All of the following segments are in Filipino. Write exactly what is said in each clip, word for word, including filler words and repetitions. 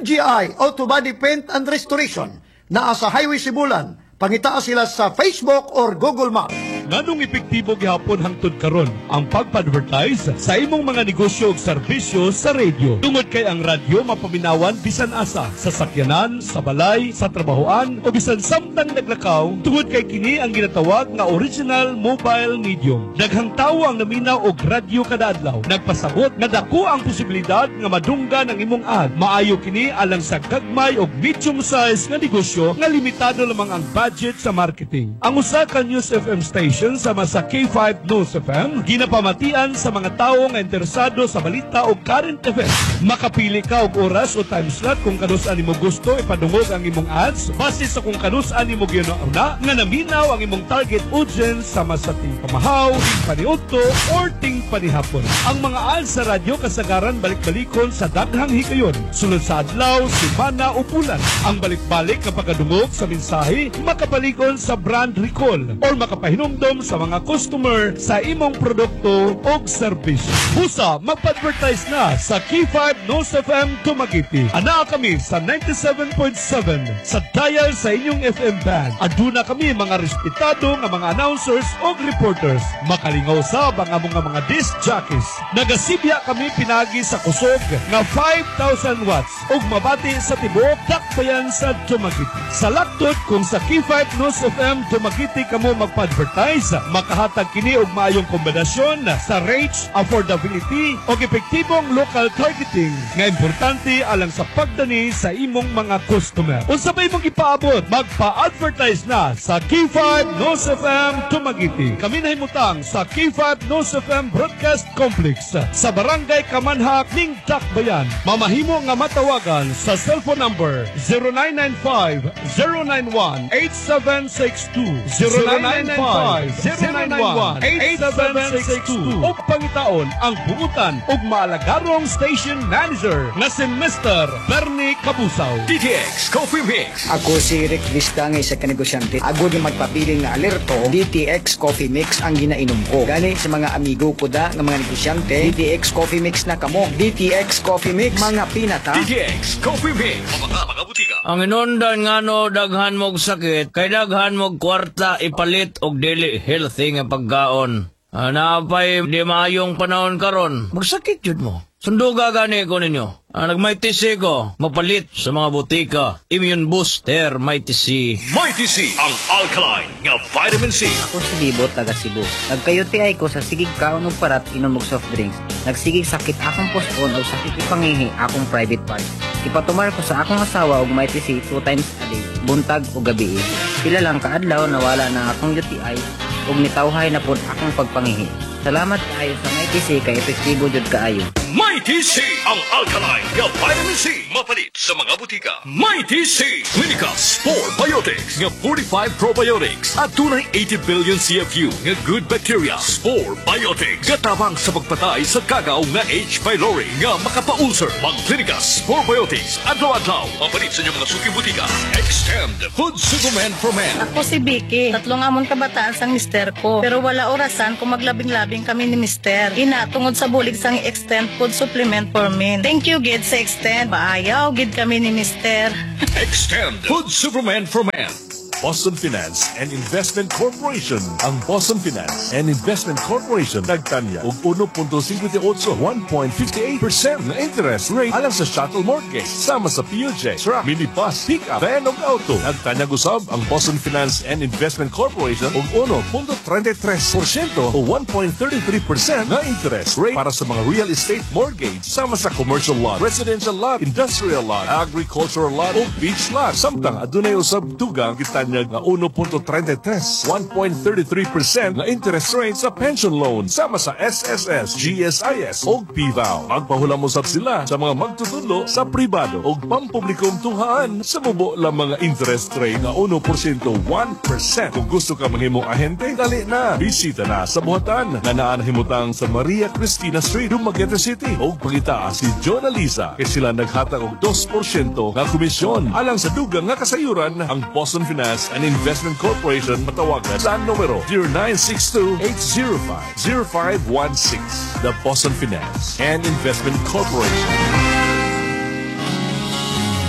M G I Auto Body Paint and Restoration naa sa Highway Sibulan. Pangitaa sila sa Facebook or Google Maps. Nganong epektibo gihapon hangtod karon ang pag-advertise sa imong mga negosyo ug serbisyo sa radio. Tungod kay ang radyo mapaminawan bisan asa, sa sakyanan, sa balay, sa trabahoan o bisan samtang naglakaw, tungod kay kini ang ginatawag nga original mobile medium. Daghang tawo ang naminaw og radyo kada adlaw. Nagpasabot nga dako ang posibilidad nga madunggan ang imong ad. Maayo kini alang sa gagmay og medium size nga negosyo nga limitado lamang ang budget sa marketing. Ang usa ka News F M station sama sa K five News F M ginapamatian sa mga tawo nga interesado sa balita o current events. Makapili ka og oras o time slot kung kanus-an nimo gusto ipadungog ang imong ads base sa kung kanus-an nimo ginauna nga naminaw ang imong target audience sama sa ting pamahaw, ting paniudto or ting panihapon. Ang mga ads sa radyo kasagaran balik-balikon sa daghang higayon sulod sa adlaw, semana o bulan. Ang balik-balik nga pagkadungog sa mensahe makapalikon sa brand recall or makapahinumdom sa mga customer sa imong produkto o serbisyo. Busa, magpa-advertise na sa K five News F M Dumaguete. Ana kami sa ninety-seven point seven sa dial sa inyong F M band. Aduna kami mga respetado nga mga announcers o reporters. Makalingaw sa mga mga mga disc jockeys. Nagasibya kami pinagi sa kusog nga five thousand watts ug mabati sa tibuok dakbayan sa Dumaguete. Sa laktot kung sa K five News F M Dumaguete kamo magpa-advertise, makahatag kini og maayong kombinasyon sa reach, affordability o epektibong local targeting nga importante alang sa pagdani sa imong mga customer. Unsa ba imong ipaabot? Magpa-advertise na sa K five News F M Dumaguete. Kami nahimutang sa K five News F M Broadcast Complex sa Barangay Kamanhak ning Dakbayan. Mamahimo nga matawagan sa cellphone number zero nine nine five zero nine one eight seven six two zero nine nine five zero nine one eight seven six two o pangitaon ang bungutan ug maalagarong station manager na si Mister Bernie Kabusaw. D T X Coffee Mix. Ako si Rick Vista nga isa ka negosyante. Ako di magpapiling nga alerto, D T X Coffee Mix ang ginainom ko. Gani sa mga amigo ko da nga mga negosyante, D T X Coffee Mix na kamo. D T X Coffee Mix, mga pinata. D T X Coffee Mix. Mga mga butika. Ang inundan nga no, daghan mog sakit, kay daghan mog kwarta ipalit og dili healthy nga pagkaon. Ah, napay di maayong panahon karon, magsakit jud mo. Sunduga gani ko ninyo. Ah, nagmighty C ko, mapalit sa mga butika. Immune Booster, Mighty C. Mighty C, ang alkaline nga vitamin C. Ako si Libo, taga Cebu. Nagkayuti ay ko sa sigig kaon og parat inom og soft drinks. Nagsigig sakit akong pospon o sakit ipangihi akong private part. Ipatumar ko sa akong asawa og Mighty C two times a day, buntag o gabi. Pila lang kaadlaw nawala na akong U T I ug nitawhay na pod akong pagpangihi. Salamat kaayo sa Mighty C kay epektibo jud kaayo. Mighty C, ang alkaline nga vitamin C. Mapalit sa mga butika. Mighty C, Clinica Spore Biotics nga forty-five probiotics at tunay eighty billion C F U nga good bacteria. Spore Biotics gatabang sa pagpatay sa kagaw nga H. pylori nga makapa-ulcer. Mag Clinica Spore Biotics adlaw-adlaw. Mapalit sa inyong mga suki butika. Extend Food Supplement for Men. Ako si Vicky. Tatlong amon kabataan sang mister ko. Pero wala orasan kung maglabing-labing kami ni mister. Ina, tungod sa bulig sang Extend Food Supplement for Men. Thank you, Gid, sa Extend. Maayaw, Gid kami ni mister. Extend Food Supplement for Men. Boston Finance and Investment Corporation. Ang Boston Finance and Investment Corporation nagtanya og one point five eight, one point five eight percent na interest rate alang sa shuttle mortgage sama sa P U J, truck, minibus, pick-up, van ug auto. Nagtanya gusab ang Boston Finance and Investment Corporation og one point three three percent o one point three three percent na interest rate para sa mga real estate mortgage sama sa commercial lot, residential lot, industrial lot, agricultural lot o beach lot. Samtang adunay usab tugang kitanya nga one point three three, one point three three percent na interest rate sa pension loan sama sa S S S, G S I S o P V A O. Magpahulam-usab sila sa mga magtutudlo sa pribado o pampublikong tunghaan sa mubo lang mga interest rate na one percent, one percent. Kung gusto ka manghimong ahente, dali na. Bisita na sa buhatan na naanahimutang sa Maria Cristina Street, Dumaguete City. O pagita si John Aliza kay sila naghatag og two percent nga komisyon. Alang sa dugang nga kasayuran, ang Boston Finance and Investment Corporation matawagan sa numero zero nine six two, eight zero five, zero five one six. The Boston Finance and Investment Corporation.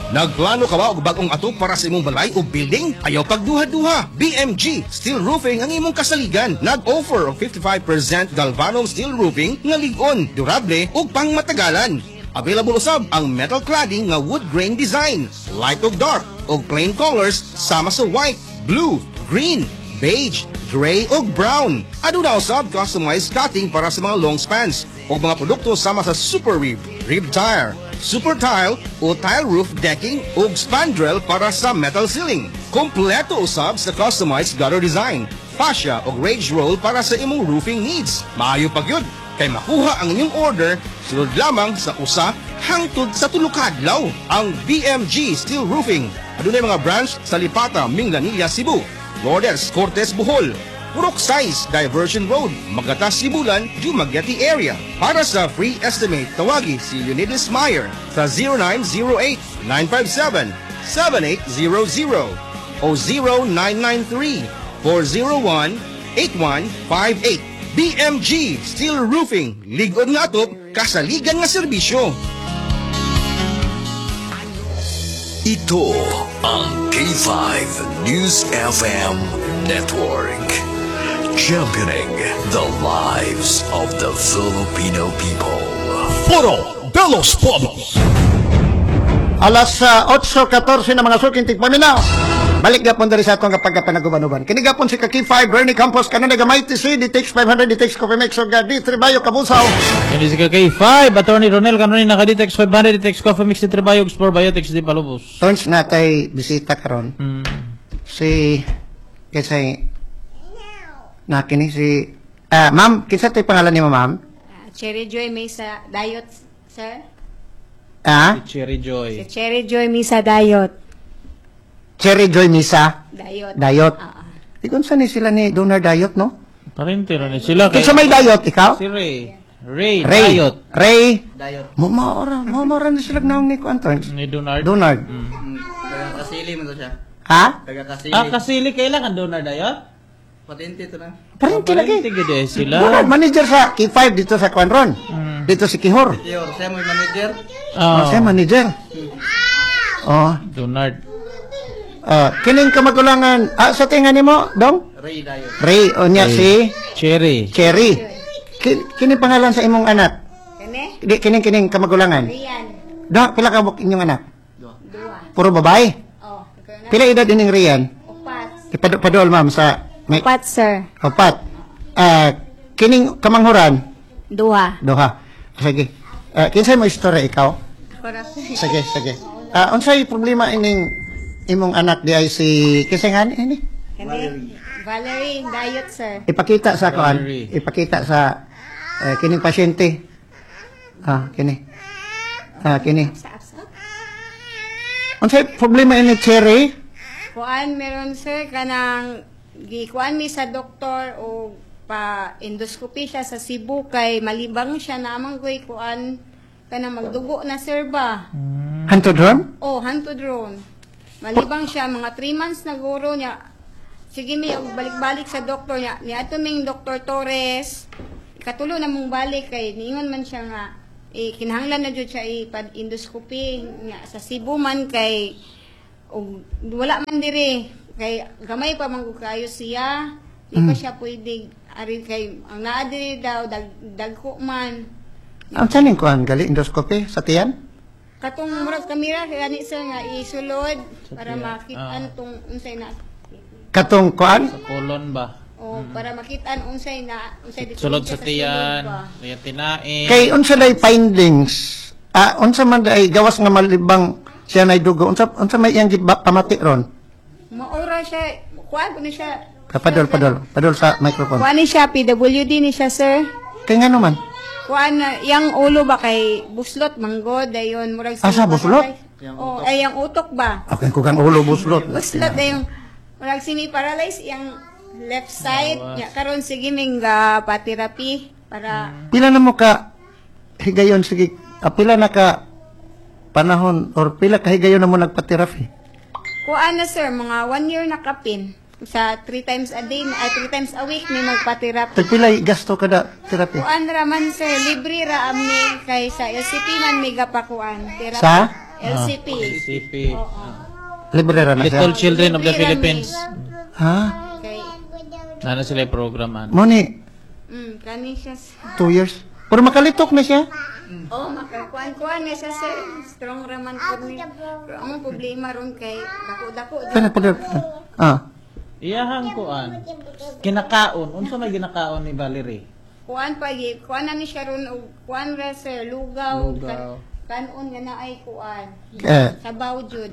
Nagplano ka ba og bagong ato para sa imong balay o building? Ayaw pagduha-duha. B M G Steel Roofing ang imong kasaligan. Nag-offer og fifty-five percent galvanum steel roofing nga lig-on, durable ug pangmatagalan. Available usab ang metal cladding nga wood grain design, light ug dark ug plain colors sama sa white, blue, green, beige, gray ug brown. Aduna usab customized cutting para sa mga long spans ug mga produkto sama sa super rib, rib tire, super tile o tile roof decking ug spandrel para sa metal ceiling. Kompleto usab sa customized gutter design, fascia ug rage roll para sa imong roofing needs. Maayo pa gyud kay makuha ang inyong order sulod lamang sa usa hangtod sa tulo ka adlaw. Ang B M G Steel Roofing adunay mga branch sa Lipata, Minglanilla, Cebu, Lourdes, Cortes, Bohol, Purok Size, Diversion Road, Magata, Sibulan, Dumaguete area. Para sa free estimate, tawagi si Leonidas Meyer sa zero nine zero eight, nine five seven, seven eight zero zero o zero nine nine three, four zero one, eight one five eight. B M G Steel Roofing, ligod nga atop, kasaligan nga serbisyo. Ito ang K five News F M Network. Championing the lives of the Filipino people. Puro Belos Podos. Alas uh, eight fourteen na mga suking tigpaminaw. Balik gapon diri sa atong kapag panaguban-uban. Kini gapon si Kaki five Bernie Campos kanang nagamay T C D T X five hundred D T X Coffee Mix ug D Tribayo Kabusaw. Kini si K five Attorney Ronel kanuni naka D T X five hundred D T X Coffee Mix D Tribayo ug Sport Biotics di Palubos. Tons natay bisita karon. Mm. Si kisay na kini si ah ma'am, kinsa tay pangalan nimo ma'am? Uh, Cherry Joy Mesa Dayot, sir. Ah? Si Cherry Joy. Si Cherry Joy Mesa Dayot. Cherry Joy Misa Dayot. Dayot. Oo. Di kun ni sila ni Donor Dayot no? Parente ron ni sila kay. Kinsa may Dayot ikaw? Si Ray. Ray, Ray. Dayot. Ray. Dayot. Mo maora, mo maora ni sila naong ni Quanton. Ni Donard. Donard. Mm. Taga Kasili mo to siya. Ha? Taga Kasili. Ah, kasili kailangan Donard Dayot? Patente to na. Parente lagi. Parente gid eh sila. Donor manager sa K five dito sa Quanron. Mm. Dito si Kihor. Yo, saya mo yung manager. Oh. Oh, Siya manager. Oh. Donard. Ah, kining kamagulangan. Ah, sa tinga nimo, Dong? Ray Dayot. Ray o niya si Cherry. Cherry. Kin kini pangalan sa imong anak? Kani? Di kining kining kamagulangan. Rian. Da pila ka buk inyong anak? Dua. Puro babae. Oh. Kaya Pila edad ining Rian? Upat. Ipadol ma'am sa may Upat, sir. opat. Ah, kining kamanghuran Dua. duha. Sige. Ah, kinsay mo istorya ikaw? Para Sige, sige. Ah, unsay problema ining imong anak di ay si kinsay nga ini? Kani? Valerie Dayot, sir. Ipakita sa kuan, Valerie. ipakita sa eh, kining pasyente. Ah, kini. Ah, kini. Sa apsa? Unsay problema ini Cherry? Kuan meron, sir, kanang gikuan mi sa doktor o pa endoscopy siya sa Cebu kay malibang siya namang koy kuan kanang magdugo na, sir ba? Hantod ron? Oh, hantod ron. Malibang siya, mga three months na guro niya. Sige mi, og balik-balik sa doktor niya. Ni ato ming Doktor Torres, katulo na mong balik kay niingon man siya nga, eh, kinahanglan na jud siya ipad-endoscopy nga sa Cebu man kay og wala man diri kay gamay pa man gud kayo siya. Di pa siya pwede ari kay ang naa diri daw dag, dagko man. Ang saning kuan gali endoscopy sa tiyan? Katong murag kamera gani sir nga isulod para makita Ah. tong unsay na Katong kuan? Sa kolon ba? o para makita unsay na unsay dito Sulod sa sulod tiyan, ba. kaya tinain. Kay unsa day findings? Ah, unsa man day gawas nga malibang siya nay dugo? Unsa unsa may iyang giba- pamati ron? Maura siya kuan ko ni siya. Kapadol padol, padol sa microphone. Kuan ni siya P W D ni siya sir. Kay ngano man? Kuan na yang ulo ba kay buslot manggod dayon murag Asa, buslot? Oh, ay yang utok ba? Okay, ko kang ulo buslot. Buslot dayon murag sini paralyze yang left side nya karon sige ning ga pa therapy para Pila na mo ka higayon sige, ah, pila na ka panahon or pila ka higayon na mo nagpa-therapy? kuan na sir mga one year na kapin sa three times a day ay three times a week ni magpa-therapy. Tag pila gasto kada therapy? Kuan ra man sir libre ra amni kay sa L C P man may gapakuan therapy. Sa L C P. L C P. Librera na siya. Little Children of the Libre Philippines. Ha? Kay, Nana sila yung programan. Moni, mm, kani siya. two years. Pero makalitok na siya. Oh, makakuan-kuan na siya sir. Strong raman po niya. Pero ang problema ron kay dako-dako. Pwede, pwede. Ah. Iyahang kuan. Kinakaon. Unsa may ginakaon ni Valerie? Kuan pa gi, kuan na ni siya ron og kuan ra sir, lugaw. Lugaw. Kan- Kanon nga na ay kuan. Eh. Sabaw jud.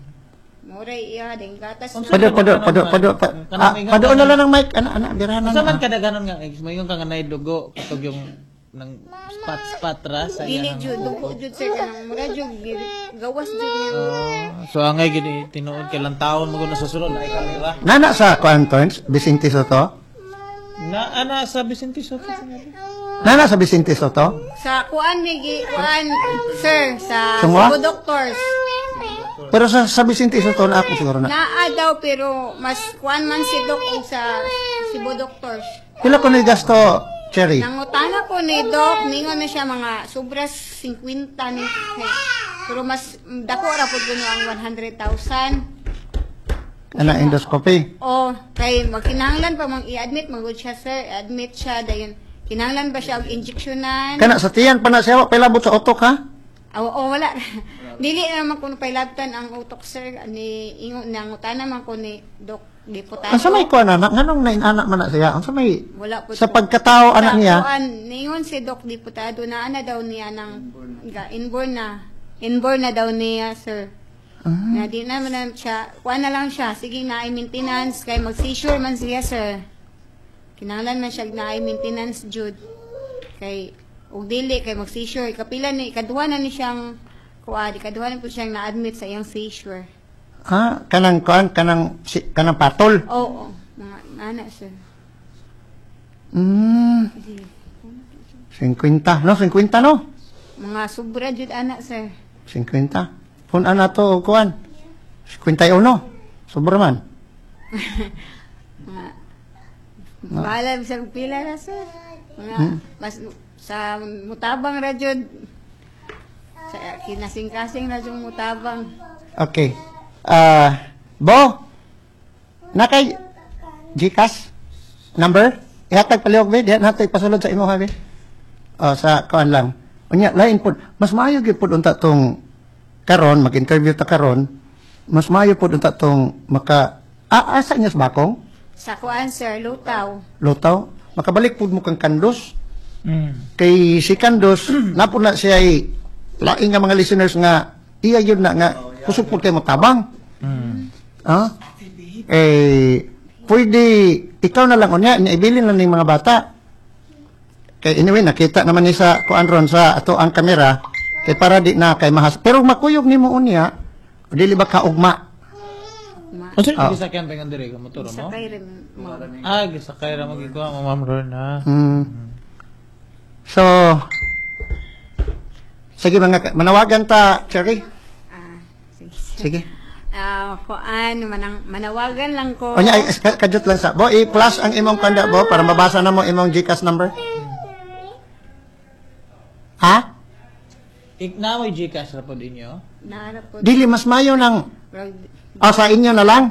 Moray iya ding gatas. na- Pado, pado, pado, pado. pa- Ah, pado na lang ng mic. Ana, ana, birahan Unsa man na. kada ganon nga eggs, may yung kang nay dugo katog yung nang spot spot ra sa Dili iyang. jud, dugo jud sir kanang mura jud gi- gawas jud niya. Oh, so angay gini tinuod kay lang taon mo na sa sulod ay kamera. Nana sa Quantons, Vicente Soto? Na ana sa Vicente Soto. Nana sa Vicente Soto? Sa kuan ni gi kuan sir sa Sungwa? Cebu Doctors. Pero sa, sa Vicente Soto na ako siguro na. Naa daw pero mas kuan man si Doc og sa Cebu Doctors. Pila ko na gasto, Cherry? Nangutana ko ni Doc, ningon na siya mga sobras fifty ni. Pero mas mm, dako ra pud kuno ang one hundred thousand. Ana, endoscopy. O kay magkinahanglan pa mang i-admit magud siya sir, admit siya dayon. Kinahanglan ba siya og injeksyonan? Kana sa tiyan pa na siya, wa pailabot sa utok ha? Oo, oh, wala. Dili naman ko pailabtan ang utok sir ni ingon nangutana man ko ni Doc Diputado. Ang sa may kuha na, nganong nainanak man na siya? Ang sa may, Wala po. sa pagkatao anak niya, Kuan, ningon si Doc Diputado na ana daw niya ng ga- inborn na. Inborn na daw niya, sir. Na di naman na siya, kuan na lang siya, sige na ay maintenance, kay mag-seizure man siya, sir. Kinahanglan man siya na ay maintenance, Jude. Kay, ug dili, kay mag-seizure. Kapila ni, kaduha na ni siyang, kuan, kaduha na po siyang na-admit sa iyang seizure. ha? Kanang kuan, kanang, si, kanang patol. Oo, mga nana, sir. Hmm. fifty, no? fifty, no? Mga sobra, Jude, anak, sir. fifty. Kung ano to, kuan? fifty-one. Sobra man. Mga, bahala sa pila na, sir. Mga, mas, sa mutabang ra, Jude. Sa kinasing-kasing ra, yung mutabang. Okay. Ah, Bo, nakay Gcash number? Ihatag paliwag ba? Diyan natin pasulod sa imo ha, be? Oh, sa kuan lang. Unya, lain po. Mas maayo gyud pud unta tong karon, mag-interview ta karon. Mas maayo pud unta tong maka ah, asa niya sa bakong? Sa kuan, sir, lutaw. Lutaw. Makabalik pud mo kang kandos. Mm. Kay si kandos, napo na siya ay laing nga mga listeners nga iya yun na nga kusog pud kay matabang. Mm. Ah? Eh, pwede, ikaw na lang unya, ibilin lang ng mga bata. Kay anyway, nakita naman ni sa kuan ron sa ato ang kamera, kay para di na kay mahas. Pero makuyog ni mo unya, dili ba kaugma? Ma, Unsa Ah. oh. gisakyan pa nga dire ka motor sa mo? kay rin mo. Ah, gisakay ra magikuha mo ma'am Ron ha. Hmm. So, sige mga, manawagan ta, Cherry. Ah, sige. Sige. Ah, kuan, manang, manawagan lang ko. Unya, ay, ka- kajut lang sa, Bo, i-plus ang imong kanda, Bo, para mabasa na mo imong Gcash number. Ha? Iknamoy Gcash ra pod inyo. Naara po. Dili, mas mayo ng, Pero, ah, sa inyo na lang.